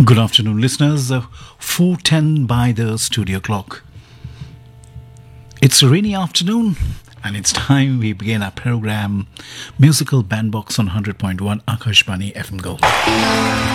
Good afternoon, listeners. 4:10 by the studio clock. It's a rainy afternoon, and it's time we begin our program, Musical Bandbox on 100.1 Akashvani FM Gold.